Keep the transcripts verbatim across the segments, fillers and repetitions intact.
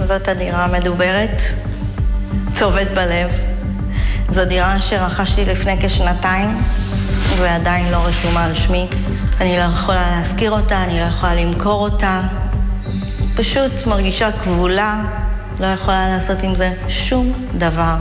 זאת הדירה המדוברת, צובט בלב. זו דירה שרכשתי לפני כשנתיים, ועדיין לא רשומה על שמי. אני לא יכולה להזכיר אותה, אני לא יכולה למכור אותה. פשוט מרגישה כבולה, לא יכולה לעשות עם זה שום דבר.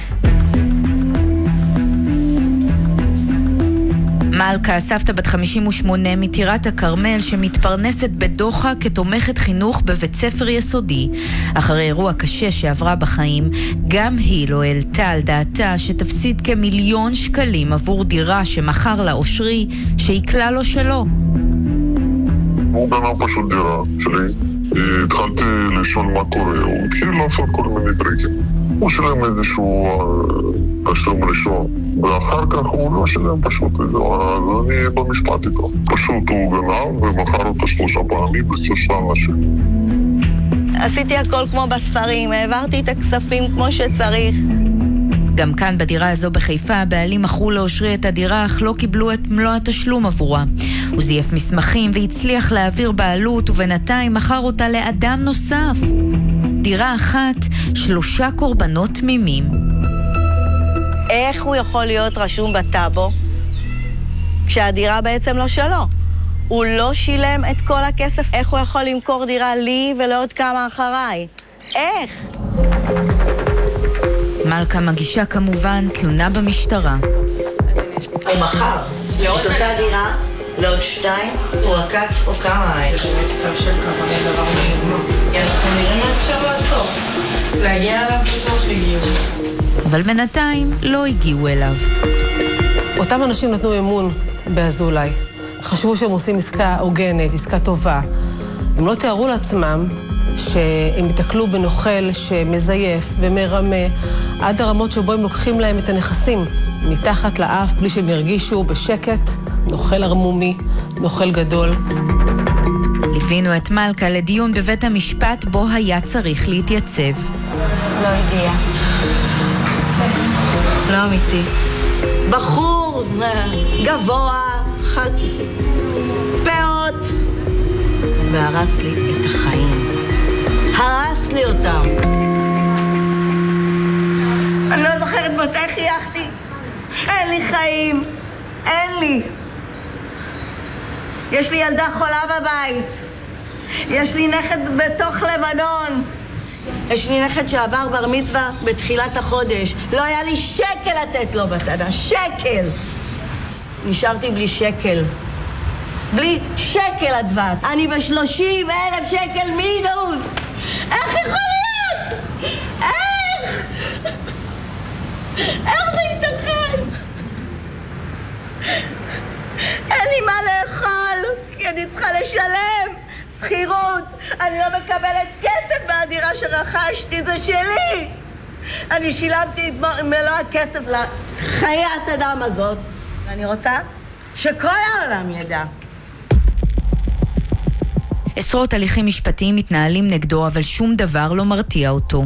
מלכה, סבתא בת חמישים ושמונה מטירת הכרמל שמתפרנסת בדוחה כתומכת חינוך בבית ספר יסודי. אחרי אירוע קשה שעברה בחיים, גם היא לא העלתה על דעתה שתפסיד כמיליון שקלים עבור דירה שמכר לה אושרי שהיא כלל לא שלו. הוא גנב פשוט דירה שלי. התחלתי לשאול מה קורה, הוא התחיל לעשות כל מיני טריקים. הוא שלם איזשהו תשלום ראשון, ואחר כך הוא לא שלם פשוט, אז אני במשפט איתו. פשוט הוא גנב ומכר אותו שלושה פעמים בשלושה אנשים. עשיתי הכל כמו בספרים, העברתי את הכספים כמו שצריך. גם כאן בדירה הזו בחיפה הבעלים מכרו לאושרי את הדירה אך לא קיבלו את מלוא התשלום עבורה. הוא זייף מסמכים והצליח להעביר בעלות ובינתיים מכר אותה לאדם נוסף. דירה אחת, שלושה קורבנות תמימים. איך הוא יכול להיות רשום בטאבו כשהדירה בעצם לא שלו? הוא לא שילם את כל הכסף, איך הוא יכול למכור דירה לי ולעוד כמה אחריי? איך? מלכה מגישה כמובן תלונה במשטרה. הוא מכר את אותה דירה לעוד שתיים, הוא עקץ או כמה עליי. זה באמת צו של כוונה דבר מיוחד. אנחנו נראה מה אפשר לעשות. להגיע אליו בתוך הגיוס. אבל בינתיים לא הגיעו אליו. אותם אנשים נתנו אמון באזולאי. חשבו שהם עושים עסקה הוגנת, עסקה טובה. הם לא תיארו לעצמם שהם יתקלו בנוכל שמזייף ומרמה עד הרמות שבו הם לוקחים להם את הנכסים מתחת לאף בלי שהם ירגישו בשקט. נוכל הרמומי, נוכל גדול. ליווינו את מלכה לדיון בבית המשפט בו היה צריך להתייצב. לא הגיע. לא אמיתי. בחור גבוה, חד פאות, והרס לי את החיים. הרס לי אותם. אני לא זוכרת מתי חייכתי. אין לי חיים. אין לי. יש לי ילדה חולה בבית. יש לי נכד בתוך לבנון. יש לי נכד שעבר בר מצווה בתחילת החודש. לא היה לי שקל לתת לו בתנה. שקל. נשארתי בלי שקל. בלי שקל הדבת. אני בשלושים אלף שקל מינוס. איך יכול להיות? איך? איך זה ייתכן? אין לי מה לאכול, כי אני צריכה לשלם שכירות. אני לא מקבלת כסף מהדירה שרכשתי, זה שלי. אני שילמתי את מלוא הכסף לחיית אדם הזאת. ואני רוצה שכל העולם ידע. עשרות הליכים משפטיים מתנהלים נגדו, אבל שום דבר לא מרתיע אותו.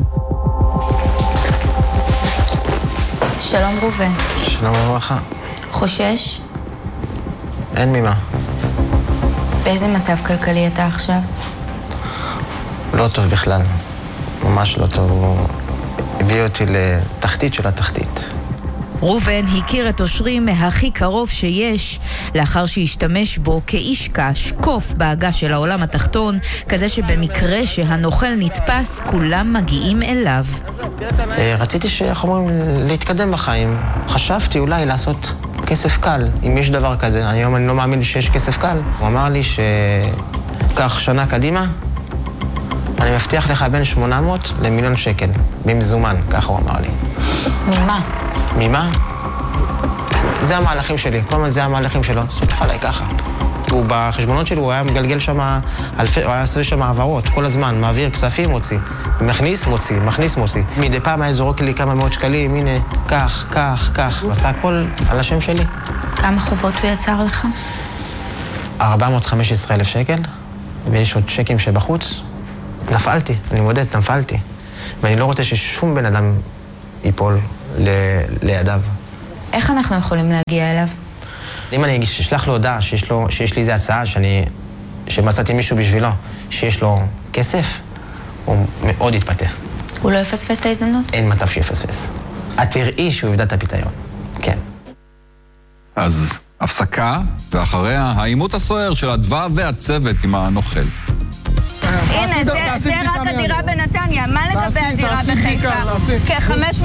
שלום ראובן. שלום וברכה. חושש? אין ממה. באיזה מצב כלכלי אתה עכשיו? לא טוב בכלל. ממש לא טוב. הוא הביא אותי לתחתית של התחתית. ראובן הכיר את אושרי מהכי קרוב שיש, לאחר שהשתמש בו כאיש קש, קוף בהגה של העולם התחתון, כזה שבמקרה שהנוכל נתפס, כולם מגיעים אליו. רציתי שאומרים להתקדם בחיים. חשבתי אולי לעשות כסף קל, אם יש דבר כזה. היום אני לא מאמין שיש כסף קל. הוא אמר לי שכך שנה קדימה, אני מבטיח לך בין שמונה מאות למיליון שקל, במזומן, ככה הוא אמר לי. ממה? ממה? זה המהלכים שלי, כל מה זה המהלכים שלו. סליחה עליי ככה. הוא בחשבונות שלי, הוא היה מגלגל שם, אלפי, הוא היה עושה שם העברות, כל הזמן, מעביר כספים, מוציא. מכניס, מוציא, מכניס, מוציא. מדי פעם היה זורק לי כמה מאות שקלים, הנה, כך, כך, כך. הוא עשה הכל על השם שלי. כמה חובות הוא יצר לך? ארבע מאות וחמש עשרה אלף שקל, ויש עוד צ'קים שבחוץ. נפלתי, אני מודד, נפלתי. ואני לא רוצה ששום בן אדם ייפול ל... לידיו. איך אנחנו יכולים להגיע אליו? אם אני אשלח לו הודעה שיש, לו, שיש לי איזו הצעה, שאני, שמצאתי מישהו בשבילו, שיש לו כסף, הוא מאוד יתפתה. הוא לא יפספס את ההזדמנות? אין מצב שיפספס. את תראי שהוא יבדע את הפיתיון. כן. אז הפסקה, ואחריה העימות הסוער של הדבר והצוות עם הנוכל. הנה, זה רק הדירה בנתניה. מה לגבי הדירה בחיפה? כ-חמש מאות